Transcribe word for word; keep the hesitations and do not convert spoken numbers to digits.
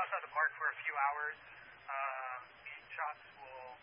outside the park for a few hours. Um, these shots will